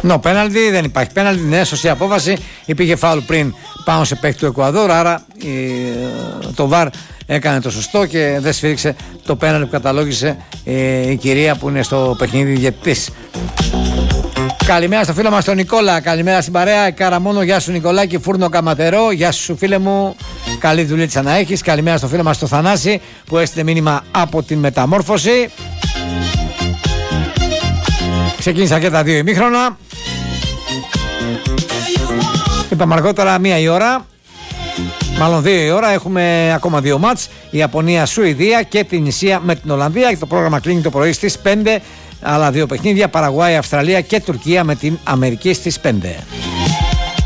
Πέναλτι, δεν υπάρχει πέναλτι, ναι, σωστή απόφαση. Υπήρχε φάουλ πριν πάνω σε παίκτη του Εκουαδόρ, άρα το VAR έκανε το σωστό και δεν σφίριξε το πέναλτι που καταλόγησε η κυρία που είναι στο παιχνίδι διαιτητής. Καλημέρα στο φίλο μας τον Νικόλα, καλημέρα στην παρέα. Καραμόνο, γεια σου Νικολάκη, Φούρνο Καματερό, γεια σου φίλε μου, καλή δουλίτσα να έχεις. Καλημέρα στο φίλο μας το Θανάση που έστειλε μήνυμα από την Μεταμόρφωση. Ξεκίνησα και τα δύο ημίχρονα. Είπαμε αργότερα 1 η ώρα, μάλλον 2 η ώρα, έχουμε ακόμα 2 μάτς. Η Ιαπωνία-Σουηδία και την Ισία με την Ολλανδία. Και το πρόγραμμα κλείνει το πρωί στις 5. Άλλα 2 παιχνίδια, Παραγουάη, Αυστραλία και Τουρκία με την Αμερική στις 5.